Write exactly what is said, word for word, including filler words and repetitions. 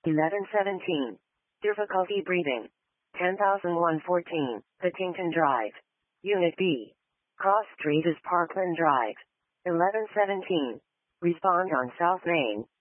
eleven seventeen. Difficulty breathing. ten thousand one hundred fourteen. Pittington Drive. Unit B. Cross Street is Parkland Drive. eleven seventeen. Respond on South Main.